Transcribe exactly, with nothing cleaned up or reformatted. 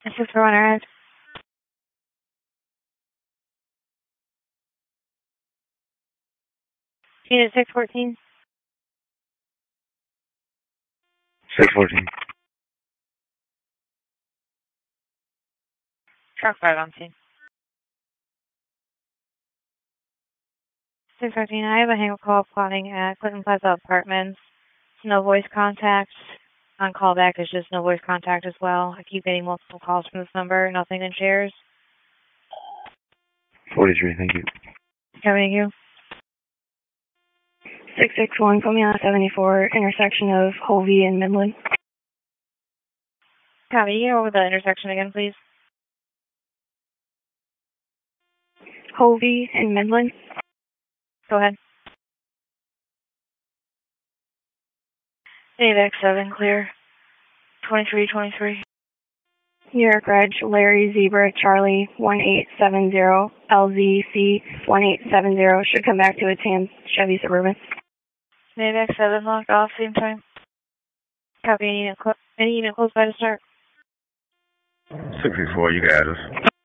This is for Runner. Unit six fourteen. six fourteen. Truck five on scene. six fourteen, I have a hang-up call plotting at Clinton Plaza Apartments. It's no voice contact. On callback, there's just no voice contact as well. I keep getting multiple calls from this number, nothing in shares. forty-three, thank you. Thank you. six six one, put me on seventy-four, intersection of Hovey and Midland. Copy, you go over the intersection again, please. Hovey and Midland. Go ahead. A V X seven, clear. twenty-three twenty-three. New York Reg, Larry Zebra, Charlie, one eight seven zero, L Z C, one eight seven zero, should come back to a tan Chevy Suburban. A V X seven, locked off, same time. Copy, any unit, clo any unit close by to start. six six four, you got us.